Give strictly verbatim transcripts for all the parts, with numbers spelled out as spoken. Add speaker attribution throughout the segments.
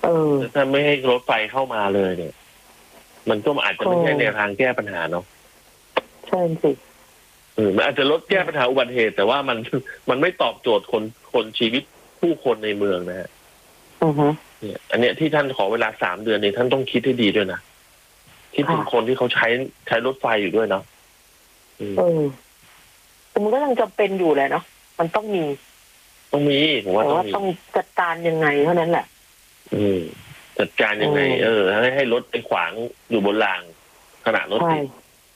Speaker 1: เออ
Speaker 2: ถ้าไม่ให้รถไฟเข้ามาเลยเนี่ยมันก็อาจจะไม่ใช่แนวทางแก้ปัญหาเนาะ
Speaker 1: ใช่สิ
Speaker 2: เออมันอาจจะลดแก้ปัญหาอุบัติเหตุแต่ว่ามันมันไม่ตอบโจทย์คนคนชีวิตผู้คนในเมืองนะฮะ
Speaker 1: อือฮึ
Speaker 2: เนี่ยอันเนี้ยที่ท่านขอเวลาสามเดือนเนี่ยท่านต้องคิดให้ดีด้วยนะคิดถึงคนที่เขาใช้ใช้รถไฟอยู่ด้วยเนาะ
Speaker 1: เออมันก็ยังจำเป็นอยู่แหละเนาะมันต้องมี
Speaker 2: ต้องมีผมว่าต้องมี
Speaker 1: ต้องจัดการยังไงเท่านั้นแหละ
Speaker 2: อืมจัดการยังไงเออให้ให้รถไปขวางอยู่บนรางขณะรถติด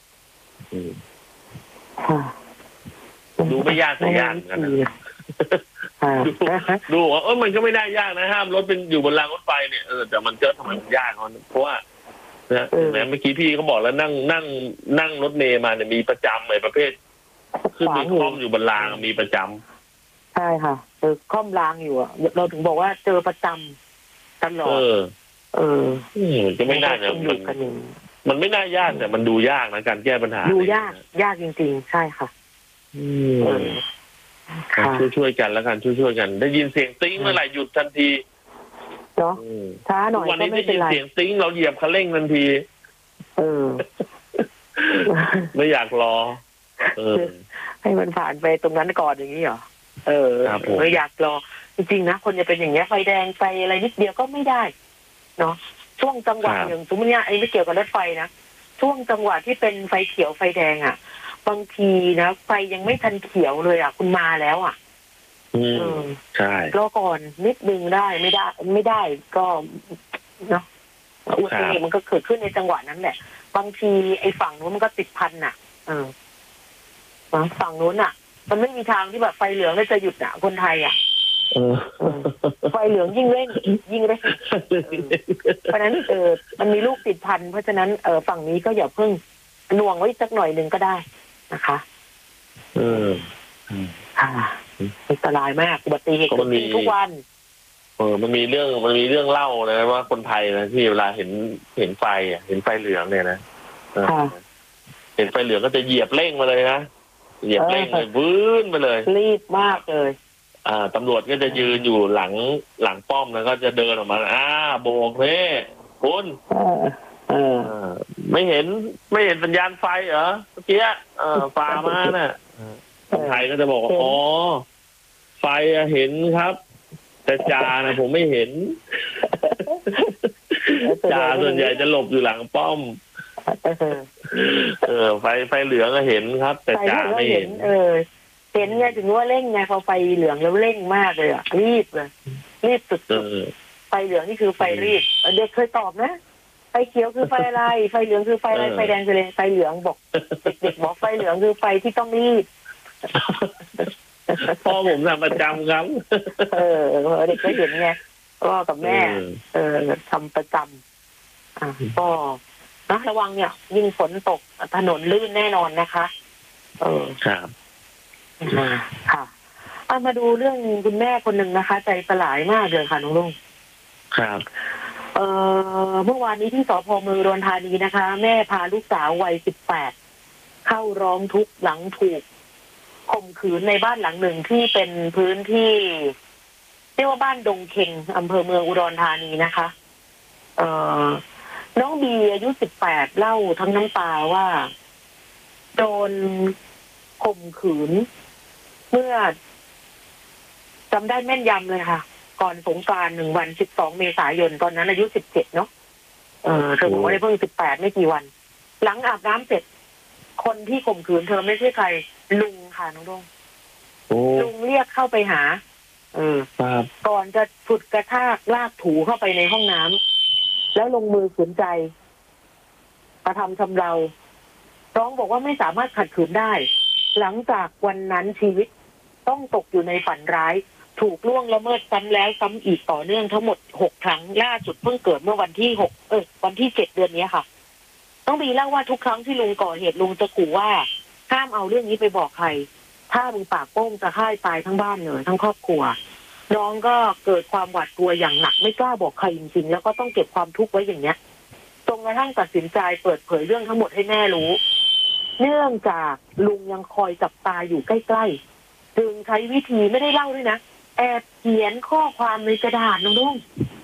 Speaker 2: ดูไม่ยากแต่ยากนะดูดูว่าเออมันก็ไม่ได้ยากนะห้ามรถเป็นอยู่บนรางรถไฟเนี่ยเออแต่มันเจอทำไมมันยากเพราะว่านะแม้เมื่อกี้พี่เขาบอกแล้วนั่งนั่งนั่งรถเมล์มาเนี่ยมีประจำเลยประเภทขึ้นไปคล่อมอยู่บนรางมีประจ
Speaker 1: ำใช่ค่ะเออคล่อมรางอยู่อ่ะเราถึงบอกว่าเจอประจำตลอดเอ
Speaker 2: อเออมันก็ไม่น่าจะมันมันไม่น่ายากแต่มันดูยากนะการแก้ปัญหา
Speaker 1: ดูยากยากจริงๆใช่ค่ะ
Speaker 2: ช่วยช่วยกันแล้วกันช่วยช่วยกันได้ยินเสียงติ้งเมื่อไหร่หยุดทันที
Speaker 1: เนาะช้าหน่อย
Speaker 2: วันนี้ได้ยินเสียงติ้งเราเหยียบคันเร่งทันที
Speaker 1: เออ
Speaker 2: ไม่อยากรอเออ
Speaker 1: ให้มันผ่านไปตรงนั้นก่อนอย่างนี้เหรอเออไม่อยากรอจริงๆนะคนจะเป็นอย่างเงี้ยไฟแดงไฟอะไรนิดเดียวก็ไม่ได้เนาะช่วงจังหวะอย่างสมมติเนี่ยไอ้ไม่เกี่ยวกับรถไฟนะช่วงจังหวะที่เป็นไฟเขียวไฟแดงอ่ะบางทีนะไฟยังไม่ทันเขียวเลยอ่ะคุณมาแล้วอ่ะ
Speaker 2: อืมใช่
Speaker 1: รอก่อนนิดนึงได้ไม่ได้ไม่ได้ก็เนาะอุบัติเหตุมันก็เกิดขึ้นในจังหวะนั้นแหละบางทีไอ้ฝั่งนู้นมันก็ติดพันอ่ะเออฝั่งนู้นอ่ะมันไม่มีทางที่แบบไฟเหลืองแล้วจะหยุดอ่ะคนไทยอ่ะไฟเหลืองยิ่งเร่งยิ่งเร่งเพราะนั้นเออมันมีลูกติดพันเพราะฉะนั้นเออฝั่งนี้ก็อย่าเพิ่งหน่วงไว้สักหน่อยหนึ่งก็ได้นะคะ
Speaker 2: เออ
Speaker 1: ค่ะอันตรายมากอุบัติเหตุเกิดขึ้นทุกวัน
Speaker 2: เออมันมีเรื่องมันมีเรื่องเล่านะว่าคนไทยนะที่เวลาเห็นเห็นไฟอ่ะเห็นไฟเหลืองเนี่ยนะเห็นไฟเหลืองก็จะเหยียบเร่งมาเลยนะเหยียบเร่งเลยวื้นไปเลย
Speaker 1: รีบมากเลย
Speaker 2: อ่าตำรวจก็จะยืนอยู่หลังหลังป้อมแล้วก็จะเดินออกมาอ่าโบกเพ่คุณไม่เห็นไม่เห็นสัญญาณไฟเหรอเมื่อกี้เออฟ้ามาน่ะคนไทยก็จะบอกอ๋อไฟเห็นครับแต่จ่านะผมไม่เห็นจ่าส่วนใหญ่จะหลบอยู่หลังป้อมเออไฟไฟเหลืองก็เห็นครับแต่จ่าไม่เห็น
Speaker 1: เออเห็นไงถึงว่าเร่งไงพอไฟเหลืองแล้วเร่งมากเลยอ่ะรีบเลยรีบสุดๆไฟเหลืองนี่คือไฟรีบเด็กเคยตอบนะไฟเขียวคือไฟอะไรไฟเหลืองคือไฟอะไรไฟแดงคืออะไรไฟเหลืองบอกเด็กๆบอกไฟเหลืองคือไฟที่ต้องรีบ
Speaker 2: พ่อผมทำประจำครับ
Speaker 1: เออเด็กก็เห็นไงพ่อกับแม่เออทำประจำอ่ะก็นะระวังเนี่ยยิ่งฝนตกถนนลื่นแน่นอนนะคะเออ
Speaker 2: ครับ
Speaker 1: ค่ะเอามาดูเรื่องคุณแม่คนหนึ่งนะคะใจสลายมากเลยค่ะน้องลุง
Speaker 2: ครับ
Speaker 1: เอ่อเมื่อวานนี้ที่สพเมืองอุดรธานีนะคะแม่พาลูกสาววัยสิบแปดเข้าร้องทุกข์หลังถูกข่มขืนในบ้านหลังหนึ่งที่เป็นพื้นที่เรียกว่าบ้านดงเค็งอำเภอเมืองอุดรธานีนะคะเอ่อน้องบีอายุสิบแปดเล่าทั้งน้ำตาว่าโดนข่มขืนเมื่อจำได้แม่นยำเลยค่ะก่อนสงกรานต์หนึ่งวันสิบสองเมษายนตอนนั้นอายุสิบเจ็ดเนาะเออเธอบอกว่าได้เพิ่งสิบแปดไม่กี่วันหลังอาบน้ำเสร็จคนที่ข่มขืนเธอไม่ใช่ใครลุงค่ะน้องดงลุงเรียกเข้าไปหาเออก่อนจะฉุดกระชากลากถูเข้าไปในห้องน้ำแล้วลงมือขืนใจกระทำชำเราร้องบอกว่าไม่สามารถขัดขืนได้หลังจากวันนั้นชีวิตต้องตกอยู่ในฝันร้ายถูกล่วงละเมิดซ้ำแล้วซ้ำอีกต่อเนื่องทั้งหมดหกครั้งล่าสุดเพิ่งเกิดเมื่อวันที่หกเออวันที่เจ็ดเดือนนี้ค่ะต้องบีเล่าว่าทุกครั้งที่ลุงก่อเหตุลุงจะขู่ว่าห้ามเอาเรื่องนี้ไปบอกใครถ้ามึงปากโป้งจะฆ่าตายทั้งบ้านเลยทั้งครอบครัวน้องก็เกิดความหวาดกลัวอย่างหนักไม่กล้าบอกใครจริงๆแล้วก็ต้องเก็บความทุกข์ไว้อย่างเนี้ยจนกระทั่งตัดสินใจเปิดเผยเรื่องทั้งหมดให้แม่รู้เนื่องจากลุงยังคอยจับตาอยู่ใกล้ๆจึงใช้วิธีไม่ได้เล่าด้วยนะแอบเขียนข้อความในกระดาษน้องลุง